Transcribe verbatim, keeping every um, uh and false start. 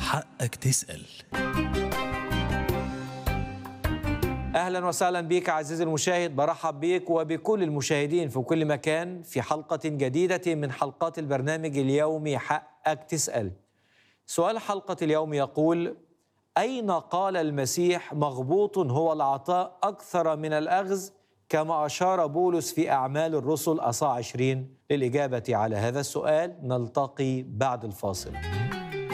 حقك تسأل. أهلا وسهلا بك عزيزي المشاهد، برحب بك وبكل المشاهدين في كل مكان في حلقة جديدة من حلقات البرنامج اليومي حقك تسأل. سؤال حلقة اليوم يقول: أين قال المسيح مغبوط هو العطاء أكثر من الأخذ كما أشار بولس في أعمال الرسل أصحاح عشرين؟ للإجابة على هذا السؤال نلتقي بعد الفاصل.